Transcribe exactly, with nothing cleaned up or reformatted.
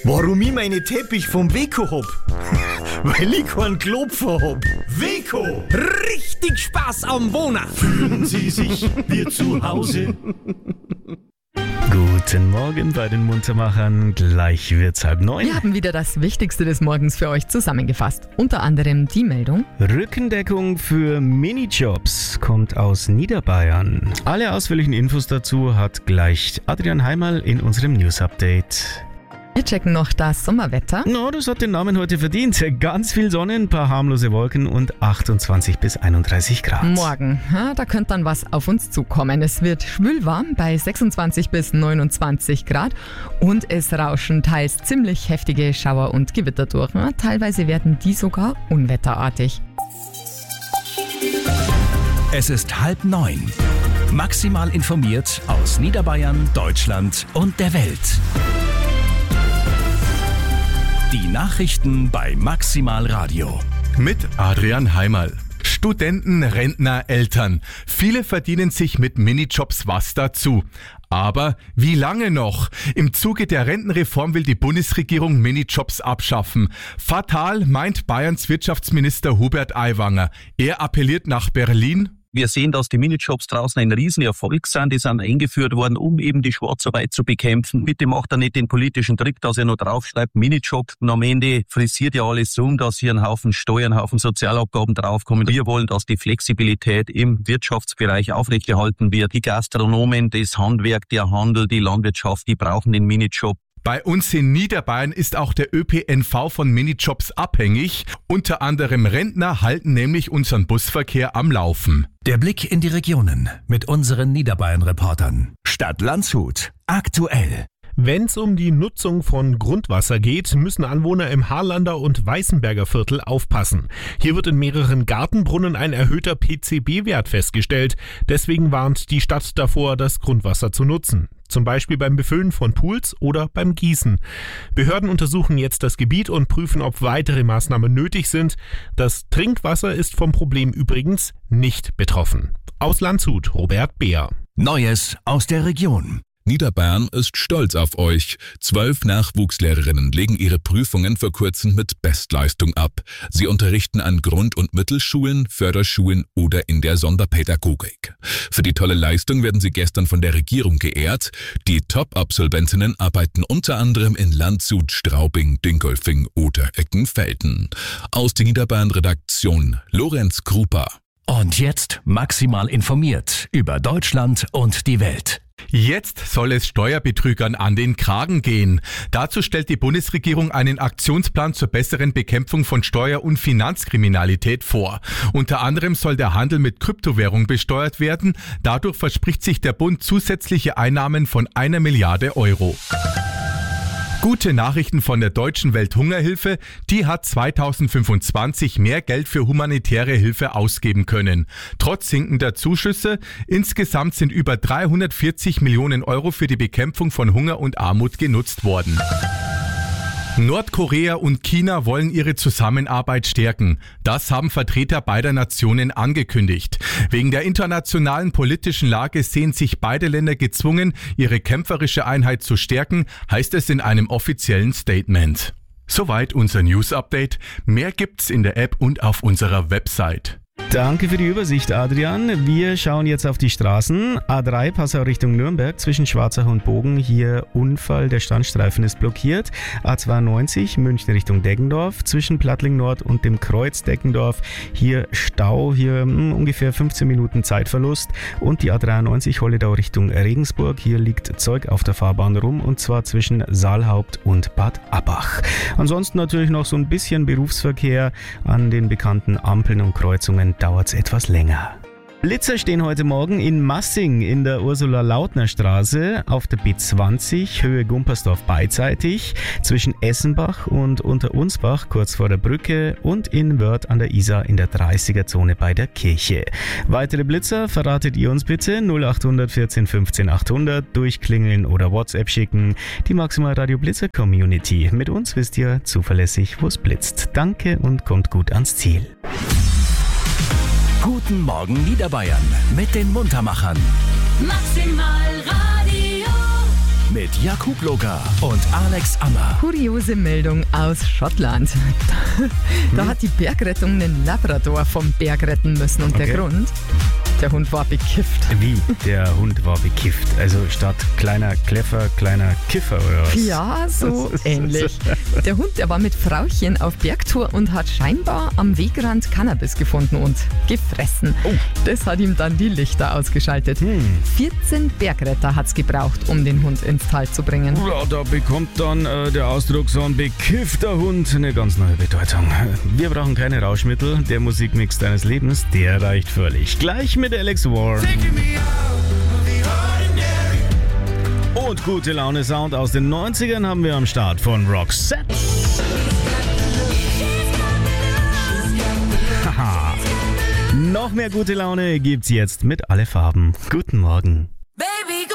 Warum ich meine Teppich vom Weco hab? Weil ich keinen Klopfer hab. Weco! Richtig Spaß am Wohnen! Fühlen Sie sich wie zu Hause? Guten Morgen bei den Muntermachern. Gleich wird's halb neun. Wir haben wieder das Wichtigste des Morgens für euch zusammengefasst. Unter anderem die Meldung: Rückendeckung für Minijobs kommt aus Niederbayern. Alle ausführlichen Infos dazu hat gleich Adrian Heimerl in unserem News-Update. Wir checken noch das Sommerwetter. No, das hat den Namen heute verdient. Ganz viel Sonne, ein paar harmlose Wolken und achtundzwanzig bis einunddreißig Grad. Morgen, ja, da könnte dann was auf uns zukommen. Es wird schwülwarm bei sechsundzwanzig bis neunundzwanzig Grad und es rauschen teils ziemlich heftige Schauer und Gewitter durch. Ja, teilweise werden die sogar unwetterartig. Es ist halb neun. Maximal informiert aus Niederbayern, Deutschland und der Welt. Die Nachrichten bei Maximal Radio. Mit Adrian Heimerl. Studenten, Rentner, Eltern. Viele verdienen sich mit Minijobs was dazu. Aber wie lange noch? Im Zuge der Rentenreform will die Bundesregierung Minijobs abschaffen. Fatal, meint Bayerns Wirtschaftsminister Hubert Aiwanger. Er appelliert nach Berlin. Wir sehen, dass die Minijobs draußen ein Riesenerfolg sind. Die sind eingeführt worden, um eben die Schwarzarbeit zu bekämpfen. Bitte macht da nicht den politischen Trick, dass ihr noch draufschreibt, Minijob. Und am Ende frisiert ja alles um, dass hier ein Haufen Steuern, ein Haufen Sozialabgaben draufkommen. Wir wollen, dass die Flexibilität im Wirtschaftsbereich aufrechterhalten wird. Die Gastronomen, das Handwerk, der Handel, die Landwirtschaft, die brauchen den Minijob. Bei uns in Niederbayern ist auch der Ö P N V von Minijobs abhängig. Unter anderem Rentner halten nämlich unseren Busverkehr am Laufen. Der Blick in die Regionen mit unseren Niederbayern-Reportern. Stadt Landshut. Aktuell. Wenn es um die Nutzung von Grundwasser geht, müssen Anwohner im Harlander und Weißenberger Viertel aufpassen. Hier wird in mehreren Gartenbrunnen ein erhöhter P C B-Wert festgestellt. Deswegen warnt die Stadt davor, das Grundwasser zu nutzen. Zum Beispiel beim Befüllen von Pools oder beim Gießen. Behörden untersuchen jetzt das Gebiet und prüfen, ob weitere Maßnahmen nötig sind. Das Trinkwasser ist vom Problem übrigens nicht betroffen. Aus Landshut, Robert Beer. Neues aus der Region. Niederbayern ist stolz auf euch. Zwölf Nachwuchslehrerinnen legen ihre Prüfungen vor kurzem mit Bestleistung ab. Sie unterrichten an Grund- und Mittelschulen, Förderschulen oder in der Sonderpädagogik. Für die tolle Leistung werden sie gestern von der Regierung geehrt. Die Top-Absolventinnen arbeiten unter anderem in Landshut, Straubing, Dingolfing oder Eckenfelden. Aus der Niederbayern-Redaktion Lorenz Krupa. Und jetzt maximal informiert über Deutschland und die Welt. Jetzt soll es Steuerbetrügern an den Kragen gehen. Dazu stellt die Bundesregierung einen Aktionsplan zur besseren Bekämpfung von Steuer- und Finanzkriminalität vor. Unter anderem soll der Handel mit Kryptowährung besteuert werden. Dadurch verspricht sich der Bund zusätzliche Einnahmen von einer Milliarde Euro. Gute Nachrichten von der Deutschen Welthungerhilfe, die hat zweitausendfünfundzwanzig mehr Geld für humanitäre Hilfe ausgeben können. Trotz sinkender Zuschüsse, insgesamt sind über dreihundertvierzig Millionen Euro für die Bekämpfung von Hunger und Armut genutzt worden. Nordkorea und China wollen ihre Zusammenarbeit stärken. Das haben Vertreter beider Nationen angekündigt. Wegen der internationalen politischen Lage sehen sich beide Länder gezwungen, ihre kämpferische Einheit zu stärken, heißt es in einem offiziellen Statement. Soweit unser News-Update. Mehr gibt's in der App und auf unserer Website. Danke für die Übersicht, Adrian. Wir schauen jetzt auf die Straßen. A drei Passau Richtung Nürnberg zwischen Schwarzach und Bogen. Hier Unfall, der Standstreifen ist blockiert. A zweiundneunzig München Richtung Deggendorf zwischen Plattling Nord und dem Kreuz Deggendorf. Hier Stau, hier hm, ungefähr fünfzehn Minuten Zeitverlust. Und die A dreiundneunzig Holledau Richtung Regensburg. Hier liegt Zeug auf der Fahrbahn rum und zwar zwischen Saalhaupt und Bad Abbach. Ansonsten natürlich noch so ein bisschen Berufsverkehr an den bekannten Ampeln und Kreuzungen. Dauert es etwas länger. Blitzer stehen heute Morgen in Massing in der Ursula-Lautner-Straße auf der B zwanzig Höhe Gumpersdorf beidseitig zwischen Essenbach und Unterunsbach kurz vor der Brücke und in Wörth an der Isar in der dreißiger-Zone bei der Kirche. Weitere Blitzer verratet ihr uns bitte null acht vierzehn fünfzehn achthundert durchklingeln oder WhatsApp schicken. Die Maximal Radio Blitzer Community. Mit uns wisst ihr zuverlässig, wo es blitzt. Danke und kommt gut ans Ziel. Guten Morgen Niederbayern mit den Muntermachern. Maximal Radio. mit Jakub Loga und Alex Ammer. Kuriose Meldung aus Schottland. Da Hm? hat die Bergrettung einen Labrador vom Berg retten müssen. Und Okay. der Grund? Der Hund war bekifft. Wie? Der Hund war bekifft. Also statt kleiner Kleffer, kleiner Kiffer oder was? Ja, so ähnlich. Der Hund, der war mit Frauchen auf Bergtour und hat scheinbar am Wegrand Cannabis gefunden und gefressen. Das hat ihm dann die Lichter ausgeschaltet. Hm. vierzehn Bergretter hat es gebraucht, um den Hund ins Tal zu bringen. Ja, da bekommt dann äh, der Ausdruck so ein bekiffter Hund eine ganz neue Bedeutung. Wir brauchen keine Rauschmittel. Der Musikmix deines Lebens, der reicht völlig. Gleich mit Alex War. Und gute Laune Sound aus den neunzigern haben wir am Start von Roxette. Haha. Noch mehr gute Laune gibt's jetzt mit Alle Farben. Guten Morgen.